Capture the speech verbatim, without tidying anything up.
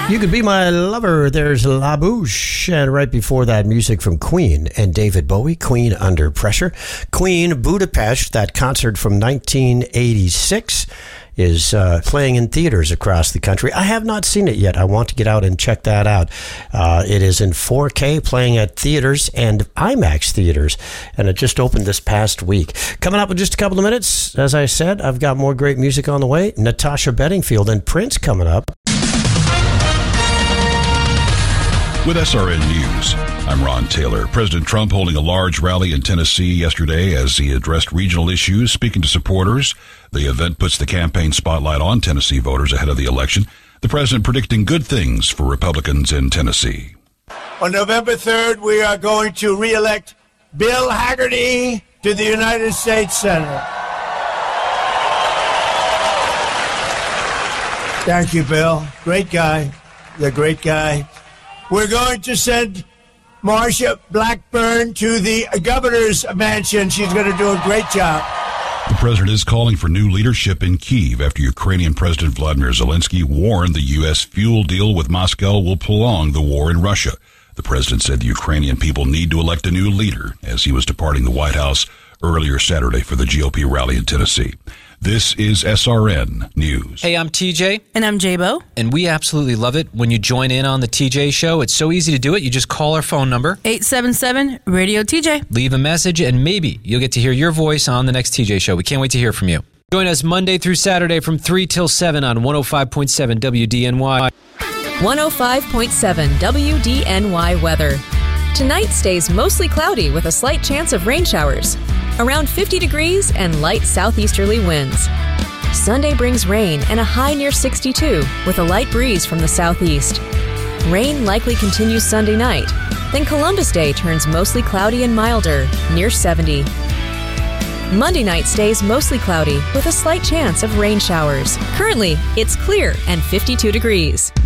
You Could Be My Lover, there's La Bouche. And right before that, music from Queen and David Bowie, Queen Under Pressure. Queen Budapest, that concert from nineteen eighty-six, is uh, playing in theaters across the country. I have not seen it yet. I want to get out and check that out. Uh, it is in four K, playing at theaters and IMAX theaters, and it just opened this past week. Coming up in just a couple of minutes, as I said, I've got more great music on the way. Natasha Bedingfield and Prince coming up. With S R N News, I'm Ron Taylor. President Trump holding a large rally in Tennessee yesterday as he addressed regional issues, speaking to supporters. The event puts the campaign spotlight on Tennessee voters ahead of the election. The president predicting good things for Republicans in Tennessee. On November third, we are going to re-elect Bill Hagerty to the United States Senate. Thank you, Bill. Great guy. You're a great guy. We're going to send Marsha Blackburn to the governor's mansion. She's going to do a great job. The president is calling for new leadership in Kyiv after Ukrainian President Vladimir Zelensky warned the U S fuel deal with Moscow will prolong the war in Russia. The president said the Ukrainian people need to elect a new leader as he was departing the White House earlier Saturday for the G O P rally in Tennessee. This is S R N News. Hey, I'm T J. And I'm J-Bo. And we absolutely love it when you join in on the T J Show. It's so easy to do it. You just call our phone number. eight seven seven, radio T J. Leave a message, and maybe you'll get to hear your voice on the next T J Show. We can't wait to hear from you. Join us Monday through Saturday from three till seven on one oh five point seven W D N Y. one oh five point seven W D N Y weather. Tonight stays mostly cloudy with a slight chance of rain showers. Around fifty degrees and light southeasterly winds. Sunday brings rain and a high near sixty-two with a light breeze from the southeast. Rain likely continues Sunday night. Then Columbus Day turns mostly cloudy and milder, near seventy. Monday night stays mostly cloudy with a slight chance of rain showers. Currently, it's clear and fifty-two degrees.